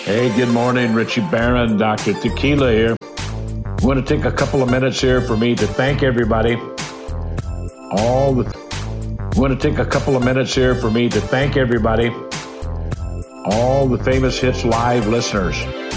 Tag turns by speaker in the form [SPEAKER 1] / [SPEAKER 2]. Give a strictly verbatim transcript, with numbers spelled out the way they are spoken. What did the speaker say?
[SPEAKER 1] Hey, good morning, Richie Barron, Doctor Tequila here. I want to take a couple of minutes here for me to thank everybody. All the, I want to take a couple of minutes here for me to thank everybody. All the Famous Hits Live listeners.